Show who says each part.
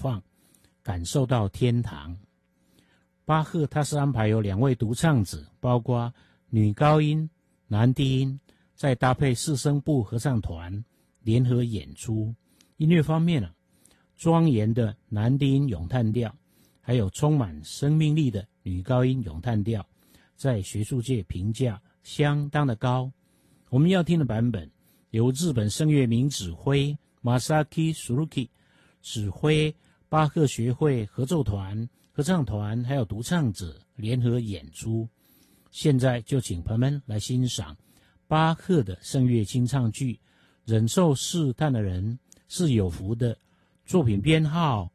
Speaker 1: 放，感受到天堂。巴赫他是安排有2位独唱者，包括女高音、男低音，再搭配4声部合唱团联合演出。音乐方面庄严的男低音咏叹调，还有充满生命力的女高音咏叹调，在学术界评价相当的高。我们要听的版本由日本声乐名指挥 Masaki Suzuki 指挥巴赫学会合奏团、合唱团还有独唱者联合演出。现在就请朋友们来欣赏巴赫的声乐清唱剧《忍受试探的人是有福的》，作品编号